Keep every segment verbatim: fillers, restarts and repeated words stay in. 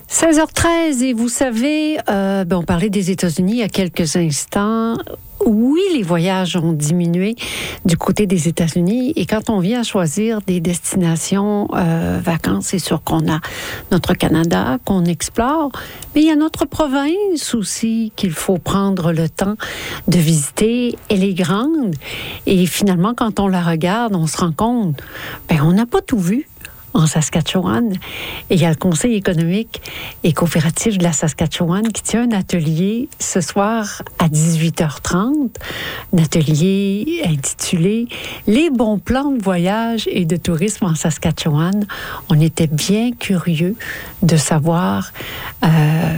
seize heures treize, et vous savez, euh, ben on parlait des États-Unis il y a quelques instants. Oui, les voyages ont diminué du côté des États-Unis, et quand on vient choisir des destinations euh, vacances, c'est sûr qu'on a notre Canada qu'on explore, mais il y a notre province aussi qu'il faut prendre le temps de visiter. Elle est grande, et finalement, quand on la regarde, on se rend compte, ben on n'a pas tout vu en Saskatchewan. Et il y a le Conseil économique et coopératif de la Saskatchewan qui tient un atelier ce soir à dix-huit heures trente, un atelier intitulé « Les bons plans de voyage et de tourisme en Saskatchewan ». On était bien curieux de savoir euh,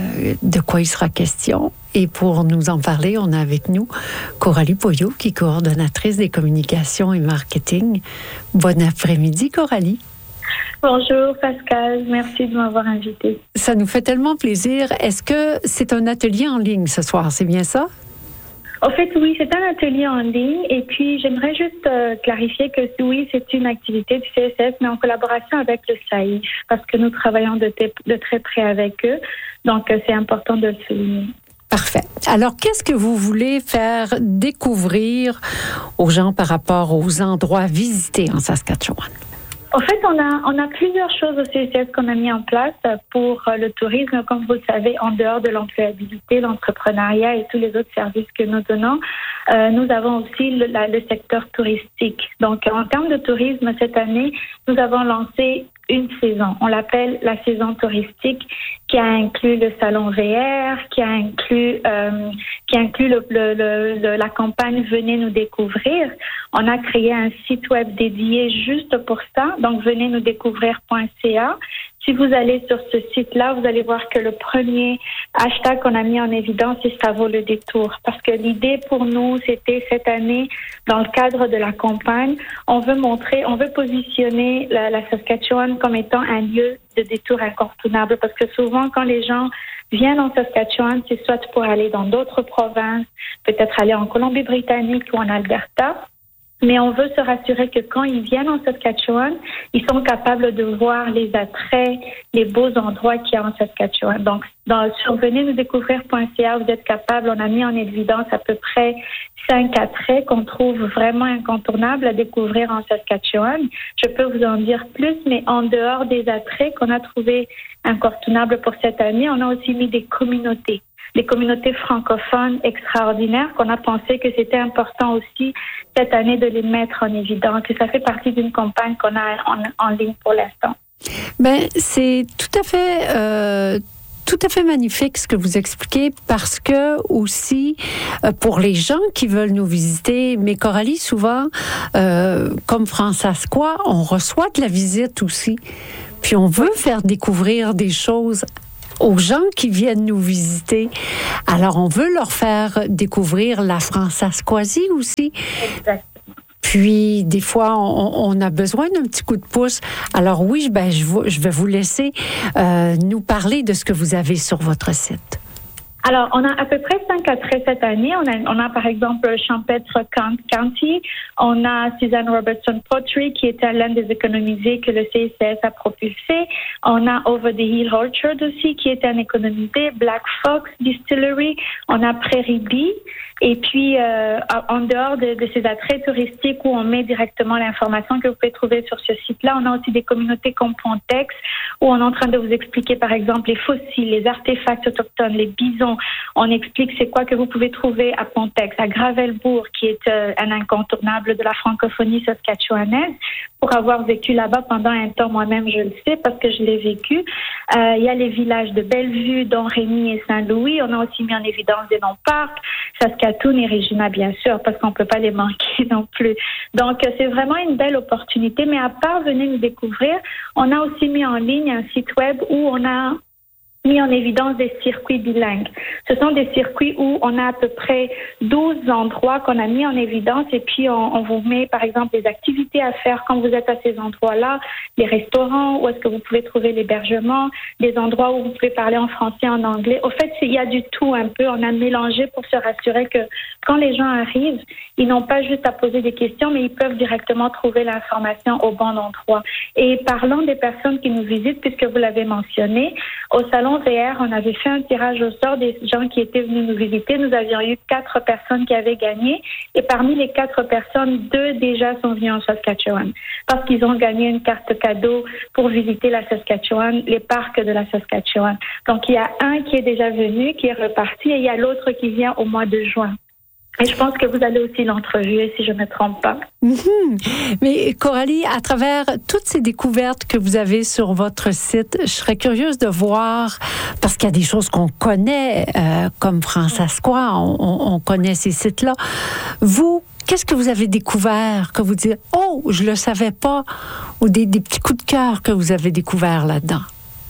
de quoi il sera question. Et pour nous en parler, on a avec nous Coralie Poyot, qui est coordonnatrice des communications et marketing. Bon après-midi, Coralie. Bonjour Pascal, merci de m'avoir invitée. Ça nous fait tellement plaisir. Est-ce que c'est un atelier en ligne ce soir, c'est bien ça? En fait, oui, c'est un atelier en ligne, et puis j'aimerais juste euh, clarifier que oui, c'est une activité du C S S, mais en collaboration avec le S A I F, parce que nous travaillons de, t- de très près avec eux, donc euh, c'est important de le souligner. Parfait. Alors, qu'est-ce que vous voulez faire découvrir aux gens par rapport aux endroits visités en Saskatchewan? En fait, on a, on a plusieurs choses au C S S qu'on a mis en place pour le tourisme. Comme vous le savez, en dehors de l'employabilité, l'entrepreneuriat et tous les autres services que nous donnons, euh, nous avons aussi le, la, le secteur touristique. Donc, en termes de tourisme, cette année, nous avons lancé une saison. On l'appelle la saison touristique, qui a inclus le salon V R, qui a inclus, euh, qui inclut le, le, le, le, la campagne Venez nous découvrir. On a créé un site web dédié juste pour ça. Donc, venez nous découvrir point c a. Si vous allez sur ce site-là, vous allez voir que le premier hashtag qu'on a mis en évidence, c'est « Ça vaut le détour ». Parce que l'idée pour nous, c'était cette année, dans le cadre de la campagne, on veut montrer, on veut positionner la, la Saskatchewan comme étant un lieu de détour incontournable. Parce que souvent, quand les gens viennent en Saskatchewan, c'est soit pour aller dans d'autres provinces, peut-être aller en Colombie-Britannique ou en Alberta. Mais on veut se rassurer que quand ils viennent en Saskatchewan, ils sont capables de voir les attraits, les beaux endroits qu'il y a en Saskatchewan. Donc, dans, sur venez nous découvrir point c a, vous êtes capables, on a mis en évidence à peu près cinq attraits qu'on trouve vraiment incontournables à découvrir en Saskatchewan. Je peux vous en dire plus, mais en dehors des attraits qu'on a trouvés incontournables pour cette année, on a aussi mis des communautés. Les communautés francophones extraordinaires qu'on a pensé que c'était important aussi cette année de les mettre en évidence. Et ça fait partie d'une campagne qu'on a en, en ligne pour l'instant. Ben, c'est tout à fait... Euh Tout à fait magnifique ce que vous expliquez, parce que aussi euh, pour les gens qui veulent nous visiter, mais Coralie, souvent, euh, comme Francescois, on reçoit de la visite aussi, puis on veut faire découvrir des choses aux gens qui viennent nous visiter. Alors, on veut leur faire découvrir la Francescoisie aussi. Exactement. Puis, des fois, on, on a besoin d'un petit coup de pouce. Alors oui, ben, je, vous, je vais vous laisser euh, nous parler de ce que vous avez sur votre site. Alors, on a à peu près cinq attraits cette année. On a, on a par exemple Champêtre County. On a Suzanne Robertson Pottery, qui était l'un des économisés que le C S S a propulsé. On a Over the Hill Orchard aussi, qui est un économisé. Black Fox Distillery. On a Prairie Bee. Et puis, euh, en dehors de, de ces attraits touristiques où on met directement l'information que vous pouvez trouver sur ce site-là, on a aussi des communautés comme Pontex, où on est en train de vous expliquer, par exemple, les fossiles, les artefacts autochtones, les bisons. On explique c'est quoi que vous pouvez trouver à Pontex, à Gravelbourg, qui est euh, un incontournable de la francophonie saskatchewanaise. Pour avoir vécu là-bas pendant un temps, moi-même, je le sais parce que je l'ai vécu. Euh, il y a les villages de Bellevue, Don Rémy et Saint-Louis. On a aussi mis en évidence des non-parcs, Saskatoon et Regina, bien sûr, parce qu'on peut pas les manquer non plus. Donc, c'est vraiment une belle opportunité. Mais à part venez nous découvrir, on a aussi mis en ligne un site web où on a mis en évidence des circuits bilingues. Ce sont des circuits où on a à peu près douze endroits qu'on a mis en évidence, et puis on, on vous met par exemple des activités à faire quand vous êtes à ces endroits-là, les restaurants, où est-ce que vous pouvez trouver l'hébergement, des endroits où vous pouvez parler en français, en anglais. Au fait, il y a du tout un peu. On a mélangé pour se rassurer que quand les gens arrivent, ils n'ont pas juste à poser des questions, mais ils peuvent directement trouver l'information au bon endroit. Et parlons des personnes qui nous visitent, puisque vous l'avez mentionné, au salon annonce hier, on avait fait un tirage au sort des gens qui étaient venus nous visiter. Nous avions eu quatre personnes qui avaient gagné. Et parmi les quatre personnes, deux déjà sont venus en Saskatchewan. Parce qu'ils ont gagné une carte cadeau pour visiter la Saskatchewan, les parcs de la Saskatchewan. Donc, il y a un qui est déjà venu, qui est reparti, et il y a l'autre qui vient au mois de juin. Et je pense que vous allez aussi l'entrevuer, si je ne me trompe pas. Mm-hmm. Mais Coralie, à travers toutes ces découvertes que vous avez sur votre site, je serais curieuse de voir, parce qu'il y a des choses qu'on connaît, euh, comme Francescois, on, on, on connaît ces sites-là. Vous, qu'est-ce que vous avez découvert, que vous dites, oh, je le savais pas, ou des, des petits coups de cœur que vous avez découverts là-dedans?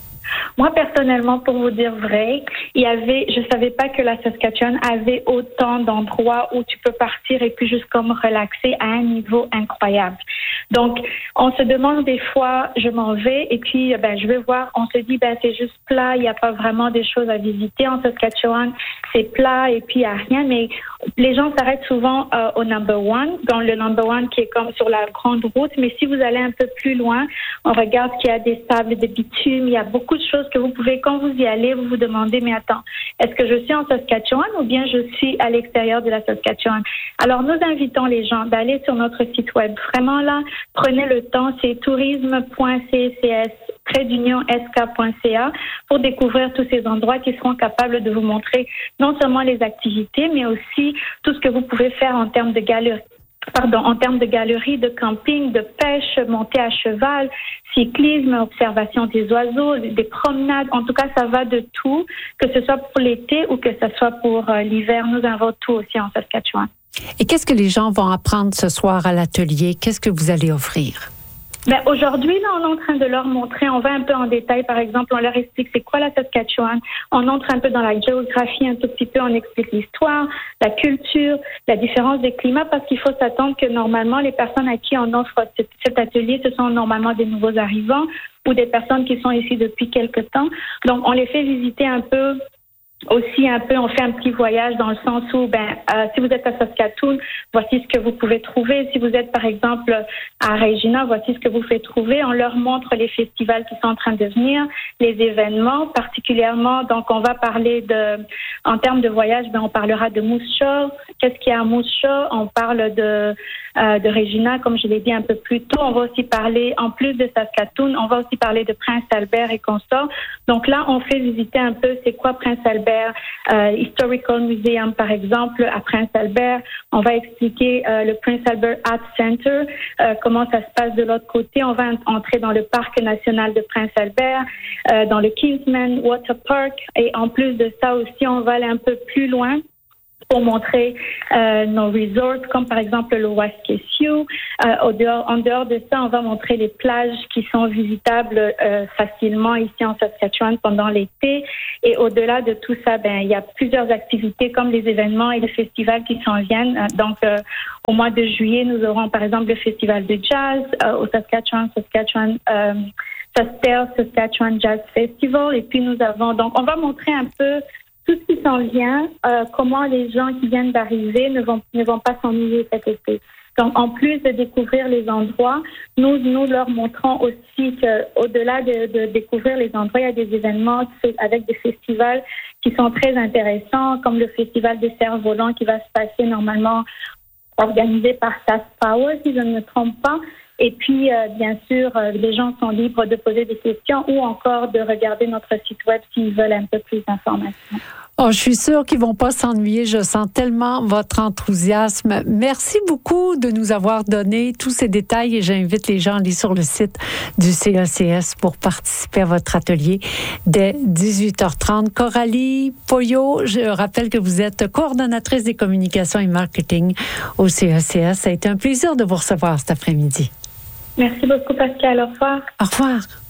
Moi, personnellement, pour vous dire vrai, il y avait, je savais pas que la Saskatchewan avait autant d'endroits où tu peux partir et puis juste comme relaxer à un niveau incroyable. Donc, on se demande des fois, je m'en vais et puis, ben, je vais voir, on se dit, ben, c'est juste plat, il n'y a pas vraiment des choses à visiter en Saskatchewan, c'est plat et puis il n'y a rien, mais les gens s'arrêtent souvent euh, au number one, dans le number one qui est comme sur la grande route, mais si vous allez un peu plus loin, on regarde qu'il y a des sables de bitume, il y a beaucoup de choses que vous pouvez, quand vous y allez, vous vous demandez, mais attends, est-ce que je suis en Saskatchewan ou bien je suis à l'extérieur de la Saskatchewan? Alors, nous invitons les gens d'aller sur notre site web. Vraiment là, prenez le temps, c'est tourisme point c c s trait d'union s k point c a pour découvrir tous ces endroits qui seront capables de vous montrer non seulement les activités, mais aussi tout ce que vous pouvez faire en termes de galeries. Pardon, en termes de galeries, de camping, de pêche, montée à cheval, cyclisme, observation des oiseaux, des promenades. En tout cas, ça va de tout, que ce soit pour l'été ou que ce soit pour euh, l'hiver. Nous avons tout aussi en Saskatchewan. Et qu'est-ce que les gens vont apprendre ce soir à l'atelier? Qu'est-ce que vous allez offrir? Ben, aujourd'hui, là, on est en train de leur montrer, on va un peu en détail, par exemple, on leur explique c'est quoi la Saskatchewan, on entre un peu dans la géographie un tout petit peu, on explique l'histoire, la culture, la différence des climats, parce qu'il faut s'attendre que normalement, les personnes à qui on offre cet atelier, ce sont normalement des nouveaux arrivants ou des personnes qui sont ici depuis quelque temps. Donc, on les fait visiter un peu aussi un peu, on fait un petit voyage dans le sens où, ben, euh, si vous êtes à Saskatoon, voici ce que vous pouvez trouver. Si vous êtes, par exemple, à Regina, voici ce que vous pouvez trouver. On leur montre les festivals qui sont en train de venir, les événements, particulièrement. Donc, on va parler de, en termes de voyage, ben, on parlera de Moose Jaw. Qu'est-ce qu'il y a à Moose Jaw? On parle de, euh, de Regina, comme je l'ai dit un peu plus tôt. On va aussi parler, en plus de Saskatoon, on va aussi parler de Prince Albert et consorts. Donc là, on fait visiter un peu c'est quoi Prince Albert. Euh, Historical Museum, par exemple, à Prince Albert. On va expliquer euh, le Prince Albert Art Center, euh, comment ça se passe de l'autre côté. On va entrer dans le parc national de Prince Albert, euh, dans le Kingsman Water Park. Et en plus de ça aussi, on va aller un peu plus loin pour montrer euh, nos resorts, comme par exemple le Waskesiu. Euh, au dehors, en dehors de ça, on va montrer les plages qui sont visitables euh, facilement ici en Saskatchewan pendant l'été. Et au-delà de tout ça, ben il y a plusieurs activités comme les événements et les festivals qui s'en viennent. Donc, euh, au mois de juillet, nous aurons par exemple le festival de jazz euh, au Saskatchewan, Saskatchewan. Euh, Saskatchewan, Saskatchewan Jazz Festival. Et puis nous avons donc, on va montrer un peu tout ce qui s'en vient, euh, comment les gens qui viennent d'arriver ne vont ne vont pas s'ennuyer cet été. Donc, en plus de découvrir les endroits, nous nous leur montrons aussi que, au-delà de, de découvrir les endroits, il y a des événements avec des festivals qui sont très intéressants, comme le festival des cerfs-volants qui va se passer normalement organisé par Sask Power, si je ne me trompe pas. Et puis, euh, bien sûr, euh, les gens sont libres de poser des questions ou encore de regarder notre site web s'ils veulent un peu plus d'informations. Oh, je suis sûre qu'ils vont pas s'ennuyer. Je sens tellement votre enthousiasme. Merci beaucoup de nous avoir donné tous ces détails et j'invite les gens à aller sur le site du C A C S pour participer à votre atelier dès dix-huit heures trente. Coralie Poyot, je rappelle que vous êtes coordonnatrice des communications et marketing au C A C S. Ça a été un plaisir de vous recevoir cet après-midi. Merci beaucoup, Pascal. Au revoir. Au revoir.